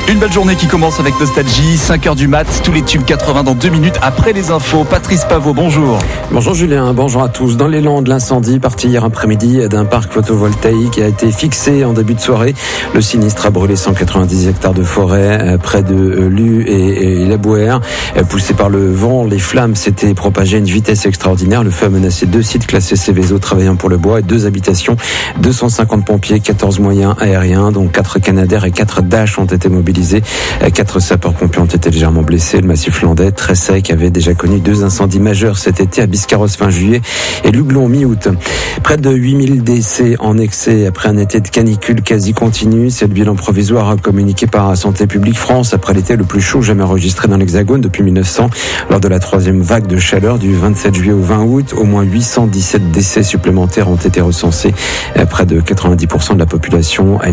Une belle journée qui commence avec Nostalgie, 5h du mat, tous les tubes 80 dans 2 minutes après les infos. Patrice Paveau, bonjour. Bonjour Julien, bonjour à tous. Dans l'élan de l'incendie parti hier après-midi d'un parc photovoltaïque a été fixé en début de soirée. Le sinistre a brûlé 190 hectares de forêt près de Lue et La Bouère. Poussé par le vent, les flammes s'étaient propagées à une vitesse extraordinaire. Le feu a menacé 2 sites classés Céveso travaillant pour le bois et 2 habitations. 250 pompiers, 14 moyens aériens, dont 4 Canadair et 4 Dash ont été mobilisés. 4 sapeurs-pompiers ont été légèrement blessés. Le massif landais, très sec, avait déjà connu 2 incendies majeurs cet été à Biscarrosse fin juillet et Luglon mi-août. Près de 8000 décès en excès après un été de canicule quasi continu. C'est le bilan provisoire communiqué par Santé publique France après l'été le plus chaud jamais enregistré dans l'Hexagone depuis 1900. Lors de la 3e vague de chaleur du 27 juillet au 20 août, au moins 817 décès supplémentaires ont été recensés. Près de 90% de la population a